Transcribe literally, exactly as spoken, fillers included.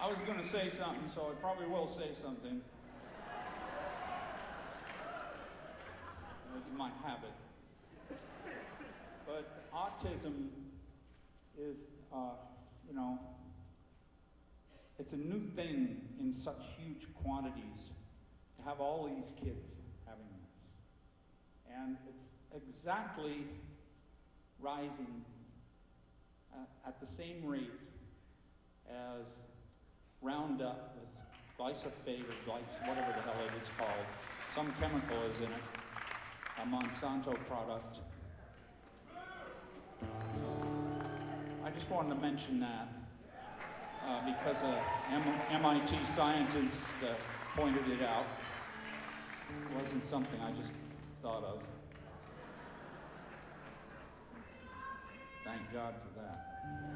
I was going to say something, so I probably will say something. It's my habit. But autism is, uh, you know, it's a new thing in such huge quantities to have all these kids having this. And it's exactly rising at, at the same rate as Roundup with glyphosate or glyphosate, whatever the hell it is called. Some chemical is in it, a Monsanto product. I just wanted to mention that uh, because an M I T scientist uh, pointed it out. It wasn't something I just thought of. Thank God for that.